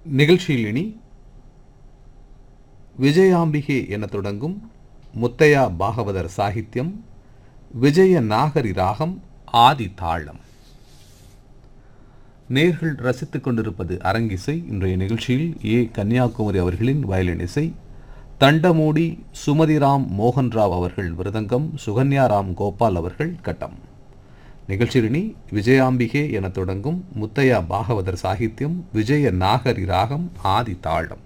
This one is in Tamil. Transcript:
நிகழ்ச்சியில் இனி விஜயாம்பிகே என தொடங்கும் முத்தையா பாகவதர் சாகித்யம், விஜய நாகரி ராகம், ஆதி தாளம். நேர்கள் ரசித்துக் கொண்டிருப்பது அரங்கிசை. இன்றைய நிகழ்ச்சியில் ஏ கன்னியாகுமரி அவர்களின் வயலின் இசை, தண்டமூடி சுமதிராம் மோகன்ராவ் அவர்கள் மிருதங்கம், சுகன்யாராம் கோபால் அவர்கள் கட்டம். நிகழ்ச்சியினி விஜயாம்பிகே என தொடங்கும் முத்தையா பாகவதர் சாகித்யம், விஜய நாகரி ராகம், ஆதி தாளம்.